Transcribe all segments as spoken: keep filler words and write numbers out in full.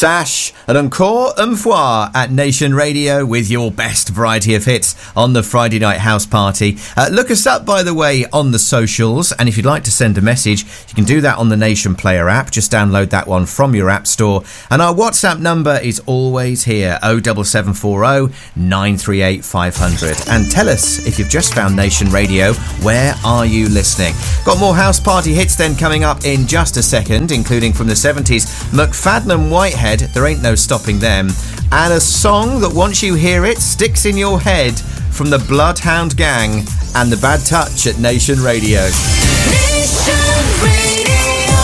Sash and Encore un Foire at Nation Radio with your best variety of hits on the Friday Night House Party. Uh, look us up, by the way, on the socials, and if you'd like to send a message, you can do that on the Nation Player app. Just download that one from your app store. And our WhatsApp number is always here, oh seven seven four oh, nine three eight, five hundred. And tell us, if you've just found Nation Radio, where are you listening? Got more House Party hits then coming up in just a second, including from the seventies, McFadden and Whitehead, There Ain't No Stopping Them, and a song that once you hear it sticks in your head from the Bloodhound Gang and the Bad Touch at Nation Radio. Nation Radio.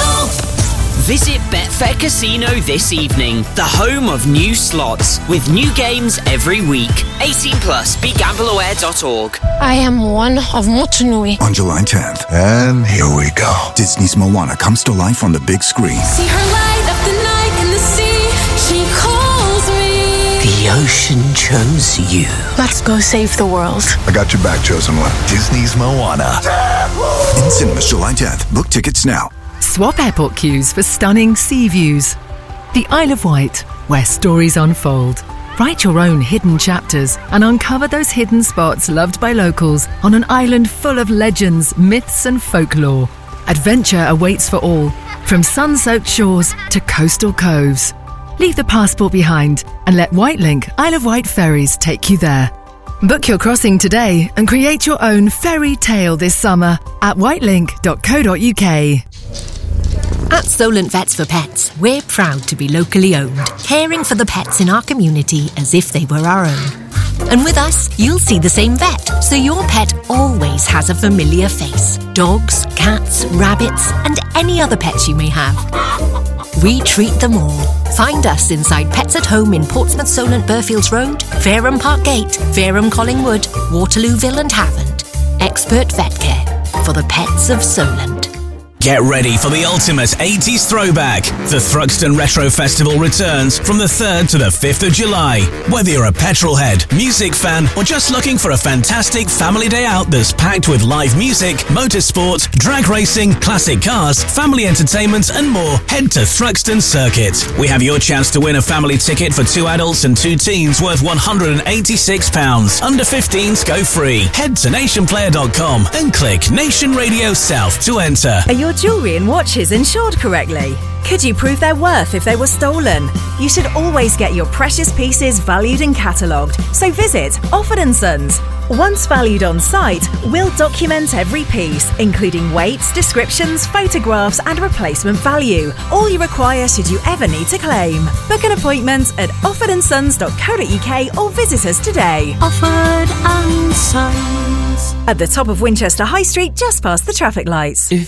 Visit Betfair Casino this evening, the home of new slots, with new games every week. eighteen plus, be gamble aware dot org. I am one of Motunui. On July tenth. And here we go. Disney's Moana comes to life on the big screen. See her light up the night in the sea. She calls me. The ocean chose you. Let's go save the world. I got your back, chosen one. Disney's Moana. In cinemas July tenth. Book tickets now. Swap airport queues for stunning sea views. The Isle of Wight, where stories unfold. Write your own hidden chapters and uncover those hidden spots loved by locals on an island full of legends, myths and folklore. Adventure awaits for all, from sun-soaked shores to coastal coves. Leave the passport behind and let Whitelink Isle of Wight ferries take you there. Book your crossing today and create your own fairy tale this summer at whitelink dot co dot uk. At Solent Vets for Pets, we're proud to be locally owned, caring for the pets in our community as if they were our own. And with us, you'll see the same vet, so your pet always has a familiar face. Dogs, cats, rabbits, and any other pets you may have. We treat them all. Find us inside Pets at Home in Portsmouth, Solent, Burfields Road, Fareham Park Gate, Fareham Collingwood, Waterlooville and Havant. Expert vet care for the pets of Solent. Get ready for the ultimate eighties throwback. The Thruxton Retro Festival returns from the third to the fifth of July. Whether you're a petrolhead, music fan, or just looking for a fantastic family day out that's packed with live music, motorsport, drag racing, classic cars, family entertainment, and more, head to Thruxton Circuit. We have your chance to win a family ticket for two adults and two teens worth one hundred eighty-six pounds. Under fifteens go free. Head to nation player dot com and click Nation Radio South to enter. Are your jewellery and watches insured correctly? Could you prove their worth if they were stolen? You should always get your precious pieces valued and catalogued, so visit Offord and Sons. Once valued on site, we'll document every piece, including weights, descriptions, photographs and replacement value. All you require should you ever need to claim. Book an appointment at offord and sons dot co dot uk or visit us today. Offord and Sons. At the top of Winchester High Street, just past the traffic lights. If